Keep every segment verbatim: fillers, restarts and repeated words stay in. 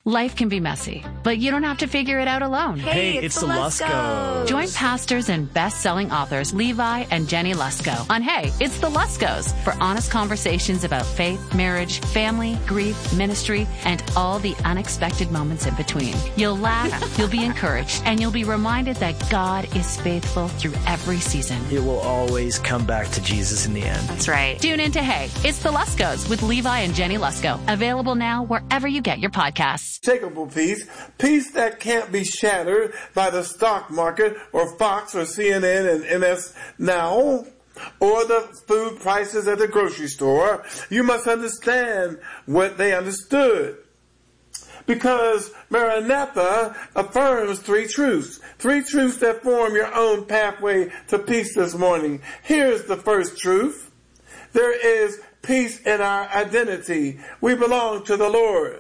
Life can be messy, but you don't have to figure it out alone. Hey, Hey, it's, it's the the Luskos. Join pastors and best-selling authors Levi and Jenny Lusko on Hey, It's the Luskos for honest conversations about faith, marriage, family, grief, ministry, and all the unexpected moments in between. You'll laugh, you'll be encouraged, and you'll be reminded that God is faithful through every season. It will always come back to Jesus in the end. That's right. Tune in to Hey, It's the Luskos with Levi and Jenny Lusko. Available now wherever you get your podcasts. Unshakable peace, peace that can't be shattered by the stock market or Fox or C N N and M S Now or the food prices at the grocery store. You must understand what they understood. Because Maranatha affirms three truths. Three truths that form your own pathway to peace this morning. Here's the first truth. There is peace in our identity. We belong to the Lord.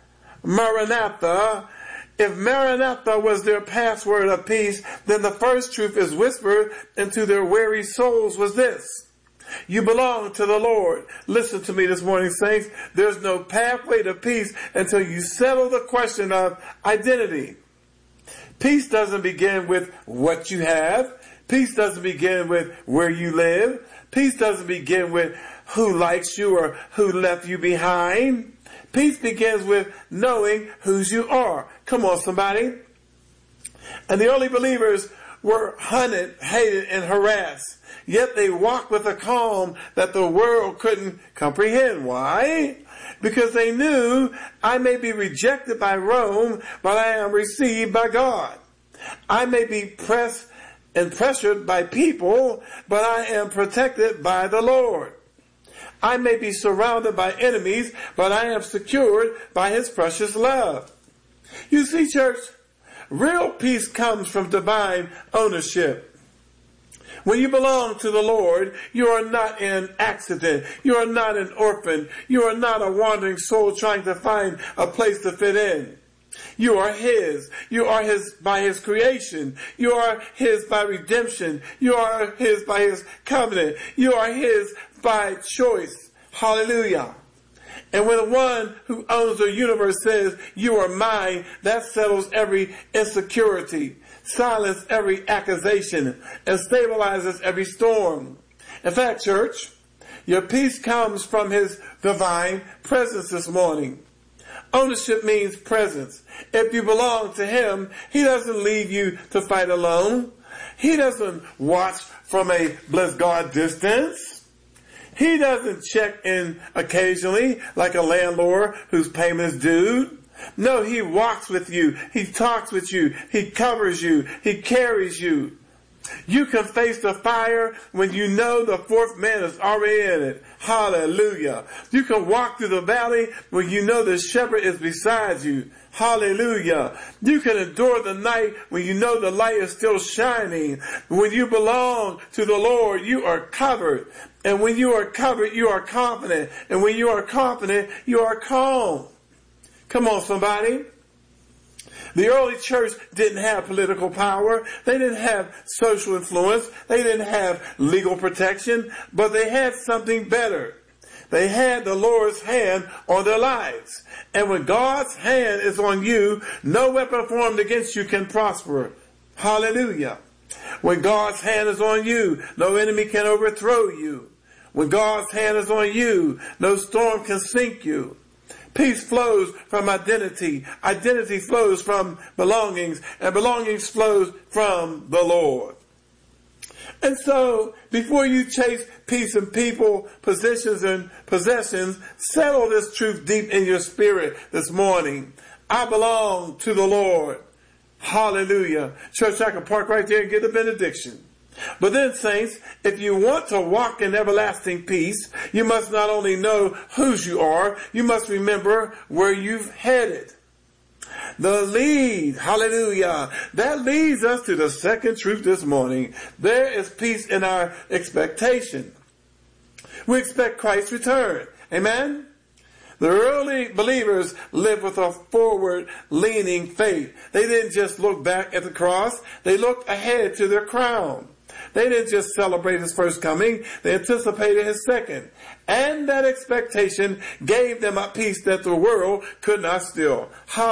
Maranatha. If Maranatha was their password of peace, then the first truth is whispered into their weary souls was this. You belong to the Lord. Listen to me this morning, saints. There's no pathway to peace until you settle the question of identity. Peace doesn't begin with what you have. Peace doesn't begin with where you live. Peace doesn't begin with who likes you or who left you behind. Peace begins with knowing whose you are. Come on, somebody. And the early believers were hunted, hated, and harassed. Yet they walked with a calm that the world couldn't comprehend. Why? Because they knew, I may be rejected by Rome, but I am received by God. I may be pressed and pressured by people, but I am protected by the Lord. I may be surrounded by enemies, but I am secured by his precious love. You see, church, real peace comes from divine ownership. When you belong to the Lord, you are not an accident. You are not an orphan. You are not a wandering soul trying to find a place to fit in. You are his. You are his by his creation. You are his by redemption. You are his by his covenant. You are his by choice. Hallelujah. And when the one who owns the universe says, you are mine, that settles every insecurity, silences every accusation, and stabilizes every storm. In fact, church, your peace comes from his divine presence this morning. Ownership means presence. If you belong to him, he doesn't leave you to fight alone. He doesn't watch from a bless God distance. He doesn't check in occasionally like a landlord whose payment is due. No, he walks with you. He talks with you. He covers you. He carries you. You can face the fire when you know the fourth man is already in it. Hallelujah. You can walk through the valley when you know the shepherd is beside you. Hallelujah. You can endure the night when you know the light is still shining. When you belong to the Lord, you are covered. And when you are covered, you are confident. And when you are confident, you are calm. Come on, somebody. The early church didn't have political power. They didn't have social influence. They didn't have legal protection. But they had something better. They had the Lord's hand on their lives. And when God's hand is on you, no weapon formed against you can prosper. Hallelujah. When God's hand is on you, no enemy can overthrow you. When God's hand is on you, no storm can sink you. Peace flows from identity. Identity flows from belongings, and belongings flows from the Lord. And so, before you chase peace in people, positions, and possessions, settle this truth deep in your spirit this morning. I belong to the Lord. Hallelujah. Church, I can park right there and get a benediction. But then, saints, if you want to walk in everlasting peace, you must not only know whose you are, you must remember where you've headed. The lead, hallelujah, that leads us to the second truth this morning. There is peace in our expectation. We expect Christ's return. Amen? The early believers lived with a forward-leaning faith. They didn't just look back at the cross. They looked ahead to their crown. They didn't just celebrate his first coming. They anticipated his second. And that expectation gave them a peace that the world could not steal.